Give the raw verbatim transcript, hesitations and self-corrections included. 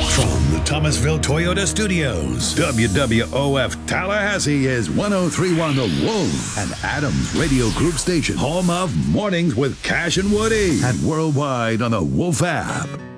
From the Thomasville Toyota Studios, W W O F Tallahassee is one oh three point one The Wolf, and Adams Radio Group Station, home of Mornings with Cash and Woody, and worldwide on the Wolf app.